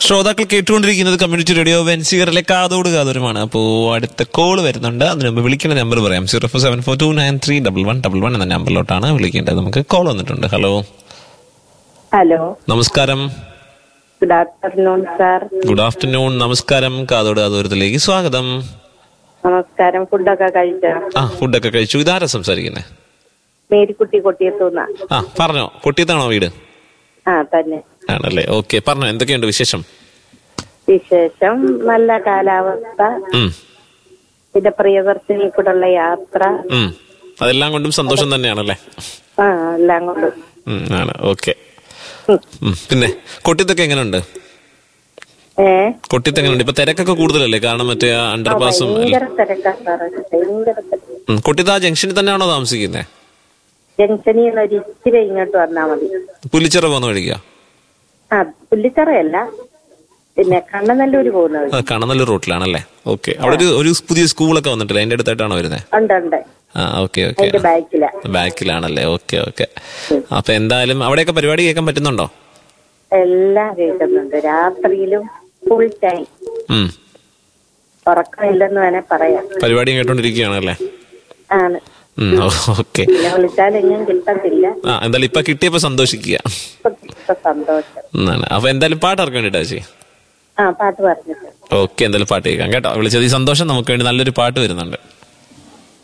ശ്രോതാക്കൾ കേട്ടുകൊണ്ടിരിക്കുന്നത് community radio വെൻസിയറിലെ കാതോട് കാതോരമാണ്. അപ്പോൾ അടുത്ത കോള് വരുന്നുണ്ട്. അതിന് മുമ്പ് വിളിക്കേണ്ട നമ്പർ പറയാം. 0474293111 എന്ന നമ്പറിലോട്ടാണ് വിളിക്കേണ്ടത്. നമുക്ക് കോൾ വന്നിട്ടുണ്ട്. ഹലോ ഹലോ, നമസ്കാരം. Good afternoon sir. Good afternoon. നമസ്കാരം. കാതോട് കാതോരത്തിലേക്ക് സ്വാഗതം. നമസ്കാരം. ഫുഡൊക്കെ കഴിച്ചോ? ഫുഡൊക്കെ കഴിച്ചു. ഇതാരാ സംസാരിക്കുന്നേ? മേരിക്കുട്ടി കൊട്ടിയത്തൂന്ന. പറഞ്ഞോ, കൊട്ടിയത്താണോ വീട്? തന്നെ ആണല്ലേ. ഓക്കെ, പറഞ്ഞോ, എന്തൊക്കെയുണ്ട് വിശേഷം? വിശേഷം നല്ല കാലാവസ്ഥ, പിന്നെ പ്രിയദർശിനി കൂടെയുള്ള യാത്ര, അതെല്ലാം കൊണ്ടും സന്തോഷം തന്നെയാണല്ലേ? എല്ലാം കൊണ്ടും ആണ്. ഓക്കെ. പിന്നെ കൊട്ടിയത്തൊക്കെ എങ്ങനെയുണ്ട്? കൊട്ടിയത്ത് എങ്ങനെയുണ്ട്? ഇപ്പൊ തിരക്കൊക്കെ കൂടുതലല്ലേ? കാരണം മറ്റേ അണ്ടർപാസും. കൊട്ടിയത്ത് ആ ജംഗ്ഷനിൽ തന്നെയാണോ താമസിക്കുന്നത്? ജംഗ്ഷനിൽ നിന്ന് ഒരു ഇച്ചിരി ഇങ്ങോട്ട് വന്നാ മതി. പുല്ലിച്ചിറ പോകുന്ന വഴിക്കാ? പുല്ലിച്ചിറയല്ല, പിന്നെ കണ്ണനല്ലൂര് പോകുന്നത്. കണ്ണനല്ലൂർ റൂട്ടിലാണല്ലേ? ഓക്കെ. അവിടെ ഒരു പുതിയ സ്കൂളൊക്കെ വന്നിട്ടില്ല, അതിന്റെ അടുത്തായിട്ടാണോ വരുന്നത്? ഉണ്ട്. ഓക്കെ. ബാക്കിലാണല്ലേ? ഓക്കെ. അപ്പൊ എന്തായാലും അവിടെയൊക്കെ പരിപാടി കേൾക്കാൻ പറ്റുന്നുണ്ടോ? എല്ലാം കേൾക്കുന്നുണ്ട്. രാത്രിയിലും ഫുൾ ടൈം, ഉറക്കമില്ലെന്ന് വേണേ പറയാം. പരിപാടി കേട്ടോണ്ടിരിക്കുകയാണല്ലേ? ആണ്. ഓക്കെ. വിളിച്ചാലെങ്കിലും കിട്ടത്തില്ല. എന്തായാലും ഇപ്പൊ കിട്ടിയപ്പോ സന്തോഷിക്കുക. സന്തോഷം. അപ്പൊ എന്തായാലും പാട്ട് ഇറക്കാൻ വേണ്ടിട്ടാ ചേച്ചി? പാട്ട് പറഞ്ഞിട്ട്. ഓക്കെ, എന്തായാലും പാട്ട് കേൾക്കാം കേട്ടോ. വിളിച്ചത് ഈ സന്തോഷം. നമുക്ക് വേണ്ടി നല്ലൊരു പാട്ട് വരുന്നുണ്ട്.